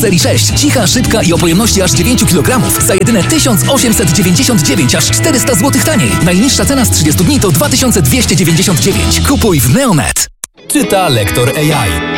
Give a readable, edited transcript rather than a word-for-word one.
Serii 6. Cicha, szybka i o pojemności aż 9 kg za jedyne 1899, aż 400 zł taniej. Najniższa cena z 30 dni to 2299. Kupuj w Neonet. Czyta lektor AI.